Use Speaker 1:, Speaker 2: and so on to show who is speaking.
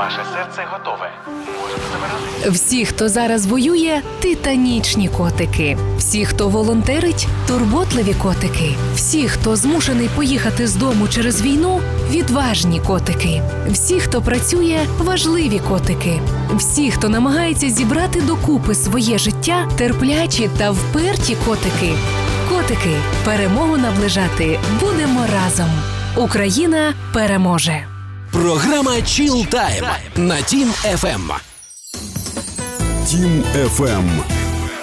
Speaker 1: Ваше серце готове. Можете забирати.
Speaker 2: Всі, хто зараз воює – титанічні котики. Всі, хто волонтерить – турботливі котики. Всі, хто змушений поїхати з дому через війну – відважні котики. Всі, хто працює – важливі котики. Всі, хто намагається зібрати докупи своє життя – терплячі та вперті котики. Котики, перемогу наближати будемо разом. Україна переможе.
Speaker 3: Програма Chill Time на Team FM.
Speaker 4: Team FM.